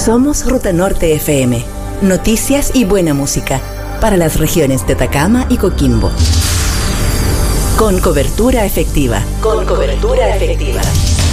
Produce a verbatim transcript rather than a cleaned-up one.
Somos Ruta Norte F M. Noticias y buena música para las regiones de Atacama y Coquimbo. Con cobertura efectiva. Con cobertura efectiva.